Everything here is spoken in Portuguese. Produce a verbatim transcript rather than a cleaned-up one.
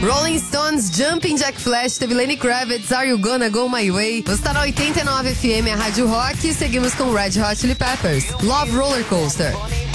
Rolling Stones, Jumping Jack Flash, teve Lenny Kravitz, Are You Gonna Go My Way. Você tá na oitenta e nove F M, a Rádio Rock, e seguimos com Red Hot Chili Peppers, Love Roller Coaster.